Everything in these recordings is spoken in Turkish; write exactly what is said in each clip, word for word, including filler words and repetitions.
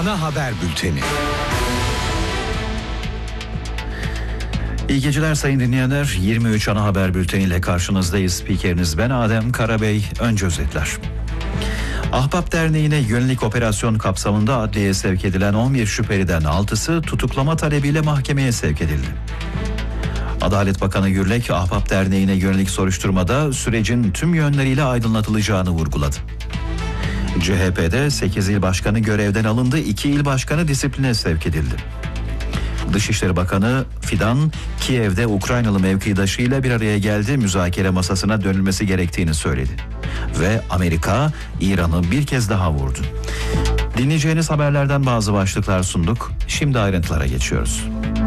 Ana haber bülteni. İyi geceler sayın dinleyenler. yirmi üç ana haber bülteniyle karşınızdayız. Spikeriniz ben Adem Karabey. Önce özetler. Ahbap Derneği'ne yönelik operasyon kapsamında adliyeye sevk edilen on bir şüpheliden altısı tutuklama talebiyle mahkemeye sevk edildi. Adalet Bakanı Gürlek, Ahbap Derneği'ne yönelik soruşturmada sürecin tüm yönleriyle aydınlatılacağını vurguladı. C H P'de sekiz il başkanı görevden alındı, iki il başkanı disipline sevk edildi. Dışişleri Bakanı Fidan, Kiev'de Ukraynalı mevkidaşıyla bir araya geldi, müzakere masasına dönülmesi gerektiğini söyledi. Ve Amerika, İran'ı bir kez daha vurdu. Dinleyeceğiniz haberlerden bazı başlıklar sunduk, şimdi ayrıntılara geçiyoruz.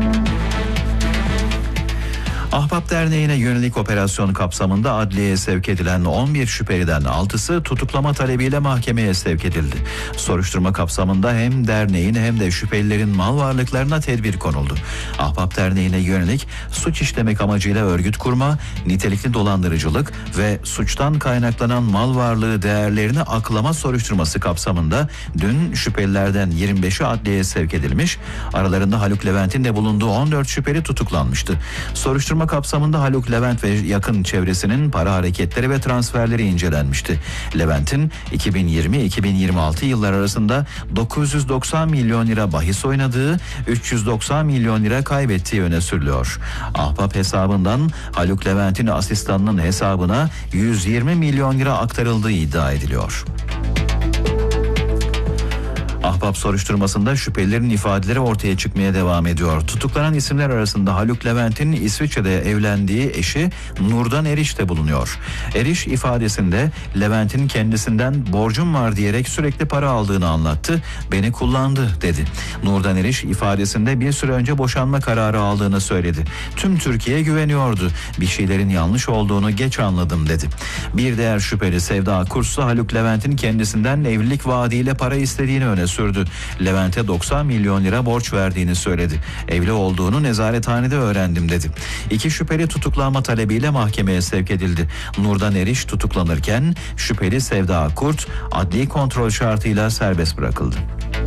Ahbap Derneği'ne yönelik operasyon kapsamında adliyeye sevk edilen on bir şüpheliden altısı tutuklama talebiyle mahkemeye sevk edildi. Soruşturma kapsamında hem derneğin hem de şüphelilerin mal varlıklarına tedbir konuldu. Ahbap Derneği'ne yönelik suç işlemek amacıyla örgüt kurma, nitelikli dolandırıcılık ve suçtan kaynaklanan mal varlığı değerlerini aklama soruşturması kapsamında dün şüphelilerden yirmi beşi adliyeye sevk edilmiş, aralarında Haluk Levent'in de bulunduğu on dört şüpheli tutuklanmıştı. Soruşturma kapsamında Haluk Levent ve yakın çevresinin para hareketleri ve transferleri incelenmişti. Levent'in iki bin yirmi iki bin yirmi altı yıllar arasında dokuz yüz doksan milyon lira bahis oynadığı, üç yüz doksan milyon lira kaybettiği öne sürülüyor. Ahbap hesabından Haluk Levent'in asistanının hesabına yüz yirmi milyon lira aktarıldığı iddia ediliyor. Ahbap soruşturmasında şüphelilerin ifadeleri ortaya çıkmaya devam ediyor. Tutuklanan isimler arasında Haluk Levent'in İsviçre'de evlendiği eşi Nurdan Eriş de bulunuyor. Eriş ifadesinde Levent'in kendisinden borcum var diyerek sürekli para aldığını anlattı. Beni kullandı dedi. Nurdan Eriş ifadesinde bir süre önce boşanma kararı aldığını söyledi. Tüm Türkiye güveniyordu. Bir şeylerin yanlış olduğunu geç anladım dedi. Bir diğer şüpheli Sevda Akursu Haluk Levent'in kendisinden evlilik vaadiyle para istediğini öne sürdü. Levent'e doksan milyon lira borç verdiğini söyledi. Evli olduğunu nezarethanede öğrendim dedi. İki şüpheli tutuklanma talebiyle mahkemeye sevk edildi. Nurdan Eriş tutuklanırken şüpheli Sevda Akurt adli kontrol şartıyla serbest bırakıldı.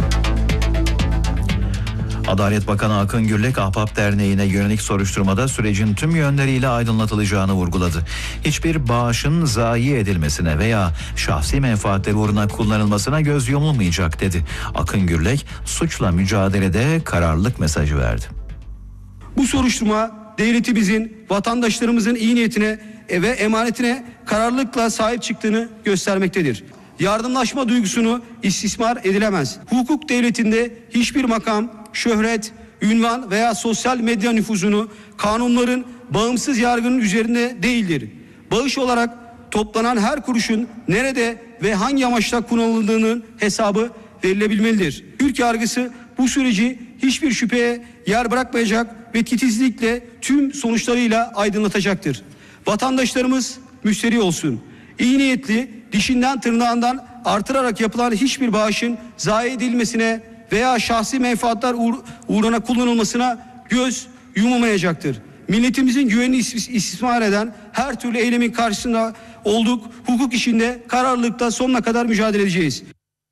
Adalet Bakanı Akın Gürlek, Ahbap Derneği'ne yönelik soruşturmada sürecin tüm yönleriyle aydınlatılacağını vurguladı. Hiçbir bağışın zayi edilmesine veya şahsi menfaatleri uğruna kullanılmasına göz yumulmayacak dedi. Akın Gürlek, suçla mücadelede kararlılık mesajı verdi. Bu soruşturma devletimizin, vatandaşlarımızın iyi niyetine ve emanetine kararlılıkla sahip çıktığını göstermektedir. Yardımlaşma duygusunu istismar edilemez. Hukuk devletinde hiçbir makam, şöhret, ünvan veya sosyal medya nüfuzunu kanunların bağımsız yargının üzerinde değildir. Bağış olarak toplanan her kuruşun nerede ve hangi amaçla kullanıldığının hesabı verilebilmelidir. Türk yargısı bu süreci hiçbir şüpheye yer bırakmayacak ve titizlikle tüm sonuçlarıyla aydınlatacaktır. Vatandaşlarımız müşteri olsun. İyi niyetli, dişinden tırnağından artırarak yapılan hiçbir bağışın zayi edilmesine veya şahsi menfaatler uğr- uğruna kullanılmasına göz yumulmayacaktır. Milletimizin güvenini is- istismar eden her türlü eylemin karşısında olduk. Hukuk işinde kararlılıkta sonuna kadar mücadele edeceğiz.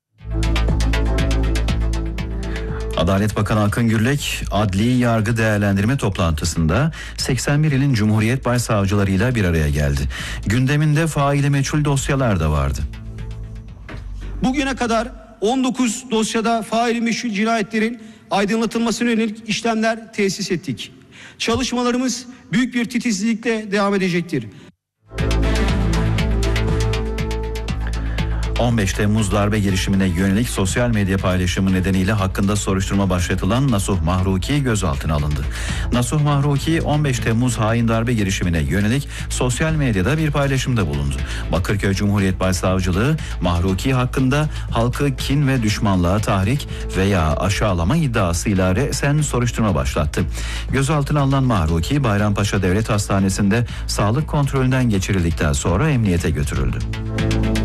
Adalet Bakanı Akın Gürlek, adli yargı değerlendirme toplantısında seksen bir ilin Cumhuriyet Başsavcılarıyla bir araya geldi. Gündeminde faili meçhul dosyalar da vardı. Bugüne kadar on dokuz dosyada faili meçhul cinayetlerin aydınlatılmasına yönelik işlemler tesis ettik. Çalışmalarımız büyük bir titizlikle devam edecektir. on beş Temmuz darbe girişimine yönelik sosyal medya paylaşımı nedeniyle hakkında soruşturma başlatılan Nasuh Mahruki gözaltına alındı. Nasuh Mahruki on beş Temmuz hain darbe girişimine yönelik sosyal medyada bir paylaşımda bulundu. Bakırköy Cumhuriyet Başsavcılığı Mahruki hakkında halkı kin ve düşmanlığa tahrik veya aşağılama iddiasıyla resen soruşturma başlattı. Gözaltına alınan Mahruki Bayrampaşa Devlet Hastanesi'nde sağlık kontrolünden geçirildikten sonra emniyete götürüldü.